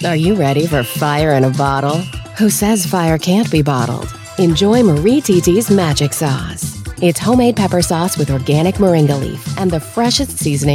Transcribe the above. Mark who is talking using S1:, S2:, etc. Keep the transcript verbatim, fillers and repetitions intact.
S1: Are you ready for fire in a bottle? Who says fire can't be bottled? Enjoy Marie Titi's Magic Sauce. It's homemade pepper sauce with organic moringa leaf and the freshest seasoning